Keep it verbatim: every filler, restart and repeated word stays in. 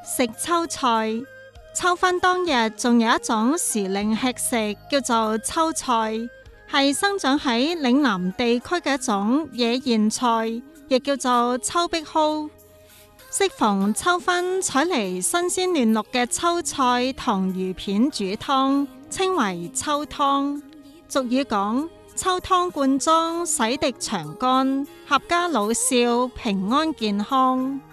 食秋菜。秋分當日仲有一種時令吃食叫做秋菜，係生長喺嶺南地區嘅一種野莧菜，亦叫做秋碧蒿。適逢秋分採嚟新鮮嫩綠嘅秋菜同魚片煮湯，稱為秋湯。俗語講：秋湯灌裝，洗滌腸肝，合家老少平安健康。